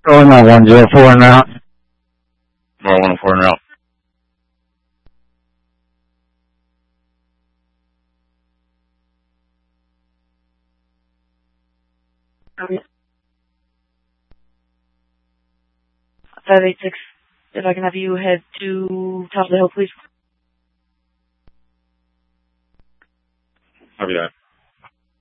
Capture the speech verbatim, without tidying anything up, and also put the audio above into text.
Going on one zero four and out. More one oh four and out. five eight six, if I can have you head to top of the hill, please. Copy that.